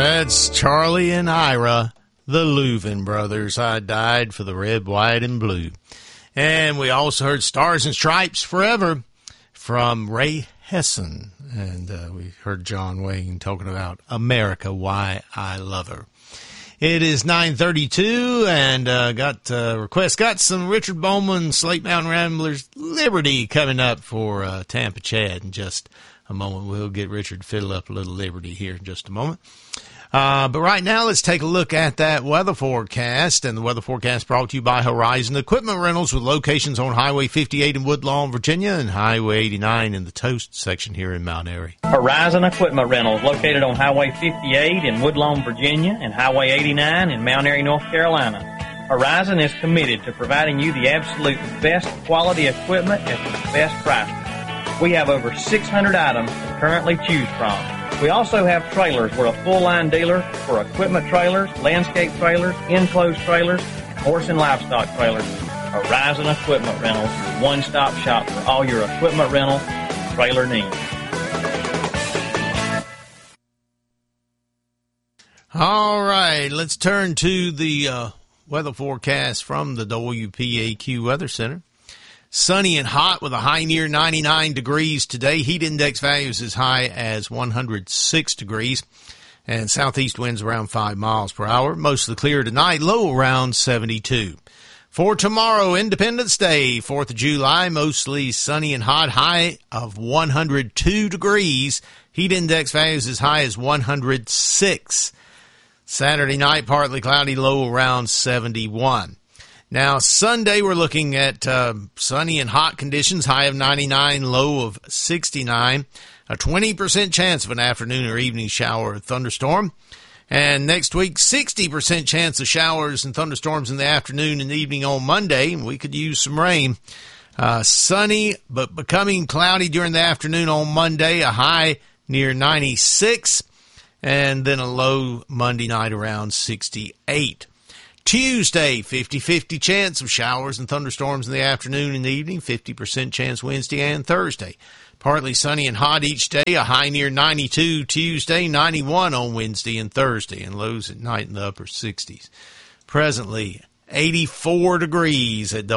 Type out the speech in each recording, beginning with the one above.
That's Charlie and Ira, the Louvin brothers. I died for the red, white, and blue. And we also heard Stars and Stripes Forever from Ray Hesson. And we heard John Wayne talking about America, Why I Love Her. It is 9:32 and got requests. Got some Richard Bowman, Slate Mountain Ramblers, Liberty coming up for Tampa Chad in just a moment. We'll get Richard to fiddle up a little Liberty here in just a moment. But right now, let's take a look at that weather forecast. And the weather forecast brought to you by Horizon Equipment Rentals with locations on Highway 58 in Woodlawn, Virginia, and Highway 89 in the Toast section here in Mount Airy. Horizon Equipment Rentals located on Highway 58 in Woodlawn, Virginia, and Highway 89 in Mount Airy, North Carolina. Horizon is committed to providing you the absolute best quality equipment at the best price. We have over 600 items to currently choose from. We also have trailers. We're a full-line dealer for equipment trailers, landscape trailers, enclosed trailers, and horse and livestock trailers. Horizon Equipment Rentals, your one-stop shop for all your equipment rental and trailer needs. All right, let's turn to the weather forecast from the WPAQ Weather Center. Sunny and hot with a high near 99 degrees today. Heat index values as high as 106 degrees. And southeast winds around 5 miles per hour. Mostly clear tonight, low around 72. For tomorrow, Independence Day, 4th of July, mostly sunny and hot, high of 102 degrees. Heat index values as high as 106. Saturday night, partly cloudy, low around 71. Now, Sunday, we're looking at sunny and hot conditions, high of 99, low of 69. A 20% chance of an afternoon or evening shower or thunderstorm. And next week, 60% chance of showers and thunderstorms in the afternoon and evening on Monday. We could use some rain. Sunny, but becoming cloudy during the afternoon on Monday, a high near 96. And then a low Monday night around 68. Tuesday, 50-50 chance of showers and thunderstorms in the afternoon and evening, 50% chance Wednesday and Thursday. Partly sunny and hot each day, a high near 92 Tuesday, 91 on Wednesday and Thursday, and lows at night in the upper 60s. Presently, 84 degrees at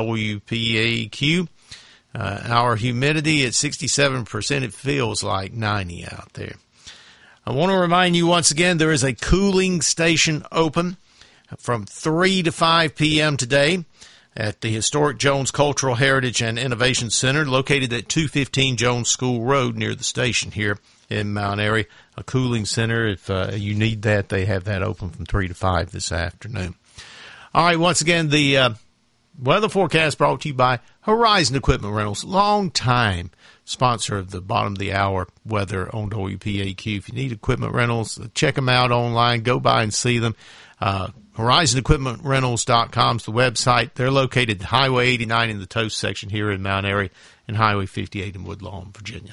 WPAQ. Our humidity at 67%. It feels like 90 out there. I want to remind you once again, there is a cooling station open from 3 to 5 p.m. today at the historic Jones Cultural Heritage and Innovation Center, located at 215 Jones School Road near the station here in Mount Airy. A cooling center. If you need that, they have that open from 3 to 5 this afternoon. All right, once again, the weather forecast brought to you by Horizon Equipment Rentals, long time sponsor of the bottom of the hour weather on WPAQ. If you need equipment rentals, check them out online. Go by and see them. HorizonEquipmentRentals.com is the website. They're located at Highway 89 in the Toast section here in Mount Airy and Highway 58 in Woodlawn, Virginia.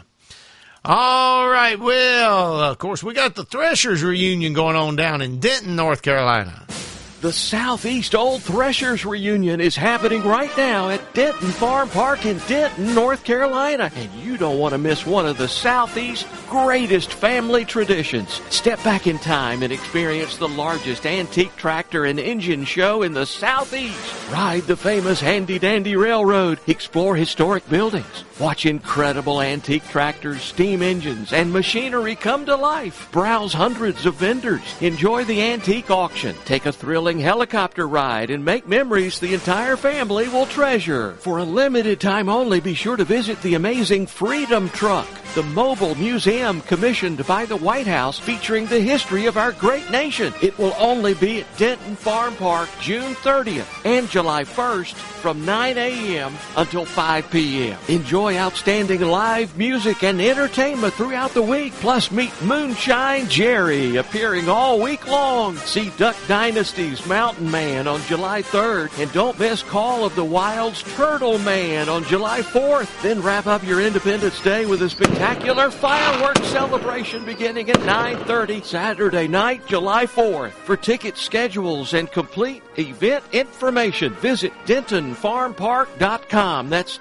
All right, well, of course, we got the Threshers reunion going on down in Denton, North Carolina. The Southeast Old Threshers reunion is happening right now at Denton Farm Park in Denton, North Carolina. And you don't want to miss one of the Southeast's greatest family traditions. Step back in time and experience the largest antique tractor and engine show in the Southeast. Ride the famous Handy Dandy Railroad. Explore historic buildings. Watch incredible antique tractors, steam engines, and machinery come to life. Browse hundreds of vendors. Enjoy the antique auction. Take a thrilling helicopter ride and make memories the entire family will treasure. For a limited time only, be sure to visit the amazing Freedom Truck, the mobile museum commissioned by the White House featuring the history of our great nation. It will only be at Denton Farm Park June 30th and July 1st from 9 a.m. until 5 p.m. Enjoy outstanding live music and entertainment throughout the week. Plus, meet Moonshine Jerry appearing all week long. See Duck Dynasty's Mountain Man on July 3rd. And don't miss Call of the Wild's Turtle Man on July 4th. Then wrap up your Independence Day with a spectacular fireworks celebration beginning at 9:30 Saturday night, July 4th. For ticket schedules and complete event information, visit DentonFarmPark.com. That's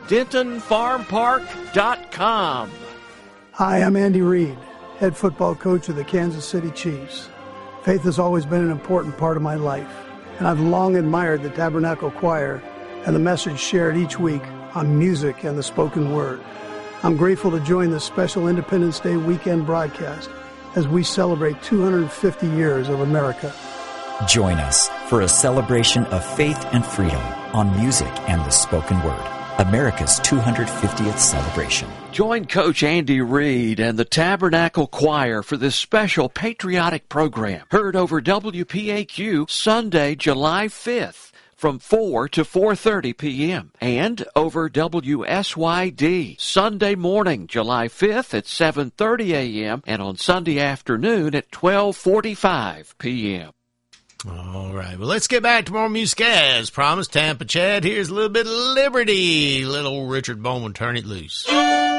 DentonFarmPark.com. Hi, I'm Andy Reid, head football coach of the Kansas City Chiefs. Faith has always been an important part of my life, and I've long admired the Tabernacle Choir and the message shared each week on music and the spoken word. I'm grateful to join this special Independence Day weekend broadcast as we celebrate 250 years of America. Join us for a celebration of faith and freedom on music and the spoken word. America's 250th celebration. Join Coach Andy Reid and the Tabernacle Choir for this special patriotic program. Heard over WPAQ Sunday, July 5th from 4 to 4:30 p.m. and over WSYD Sunday morning, July 5th at 7:30 a.m. and on Sunday afternoon at 12:45 p.m. All right. Well, let's get back to more music as promised. Tampa Chad, here's a little bit of Liberty. Little Richard Bowman, Turn It Loose.